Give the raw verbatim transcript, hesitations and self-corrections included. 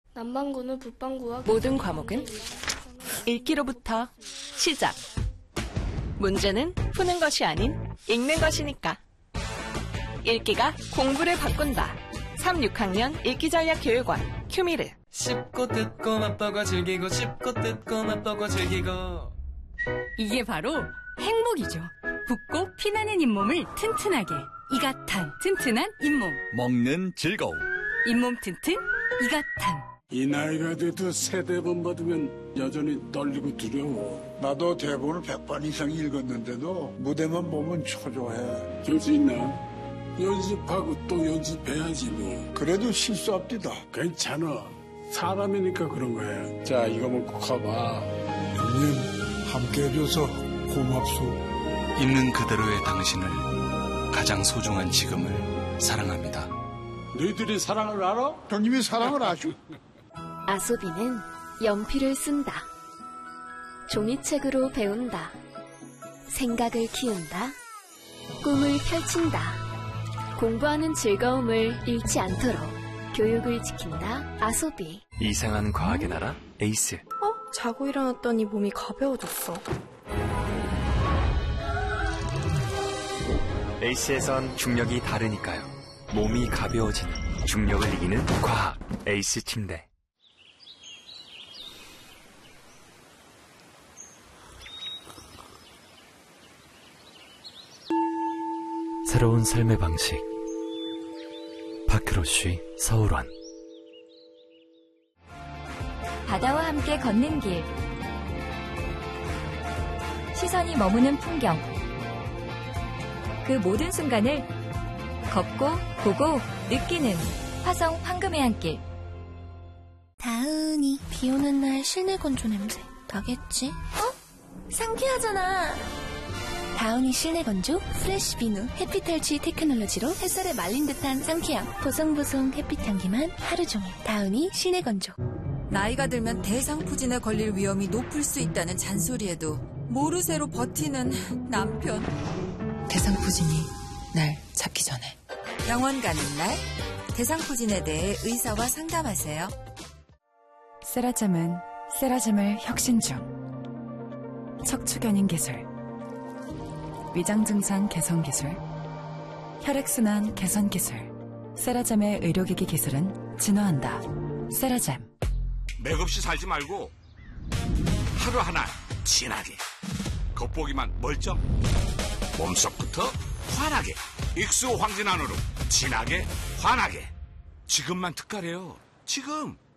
남반구는 북반구와 모든 과목은 읽기로부터 시작. 문제는 푸는 것이 아닌 읽는 것이니까. 읽기가 공부를 바꾼다. 삼, 육 학년 읽기전략교육원 큐미르. 씹고 뜯고 맛보고 즐기고 씹고 뜯고 맛보고 즐기고. 이게 바로 행복이죠. 붓고 피나는 잇몸을 튼튼하게. 이가탄 튼튼한 잇몸. 먹는 즐거움. 잇몸 튼튼 이가탄. 이 나이가 돼도 새 대본 받으면 여전히 떨리고 두려워. 나도 대본을 백 번 이상 읽었는데도 무대만 보면 초조해. 될 수 있나? 연습하고 또 연습해야지 뭐. 그래도 실수 없디다. 괜찮아. 사람이니까 그런 거야. 자, 이거 먹고 가봐. 형님, 함께 해줘서 고맙소. 있는 그대로의 당신을, 가장 소중한 지금을 사랑합니다. 너희들이 사랑을 알아? 형님이 사랑을 아슈. 아소비는 연필을 쓴다. 종이책으로 배운다. 생각을 키운다. 꿈을 펼친다. 공부하는 즐거움을 잃지 않도록 교육을 지킨다. 아소비. 이상한 과학의 나라 에이스. 어? 자고 일어났더니 몸이 가벼워졌어. 에이스에선 중력이 다르니까요. 몸이 가벼워지는, 중력을 이기는 과학 에이스 침대. 새로운 삶의 방식. 파크로쉬 서울원. 바다와 함께 걷는 길. 시선이 머무는 풍경. 그 모든 순간을 걷고 보고 느끼는 화성 황금의 한길. 다은이 비 오는 날 실내 건조 냄새 나겠지? 어? 상쾌하잖아. 다운이 실내 건조 프레쉬 비누 햇빛 탈취 테크놀로지로 햇살에 말린 듯한 상쾌함. 보송보송 햇빛 향기만 하루 종일. 다운이 실내 건조. 나이가 들면 대상포진에 걸릴 위험이 높을 수 있다는 잔소리에도 모르쇠로 버티는 남편. 대상포진이 날 잡기 전에. 병원 가는 날 대상포진에 대해 의사와 상담하세요. 세라젬은 세라젬을 혁신 중. 척추견인 기술, 위장 증상 개선 기술, 혈액순환 개선 기술. 세라젬의 의료기기 기술은 진화한다. 세라젬. 맥없이 살지 말고 하루하나 진하게. 겉보기만 멀쩡. 몸속부터 환하게. 익수 황진환으로 진하게 환하게. 지금만 특가래요. 지금.